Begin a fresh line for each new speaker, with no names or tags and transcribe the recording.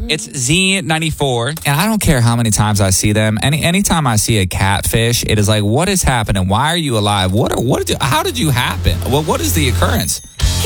It's Z94.
And I don't care how many times I see them. Anytime I see a catfish, it is like, what is happening? Why are you alive? How did you happen? What is the occurrence?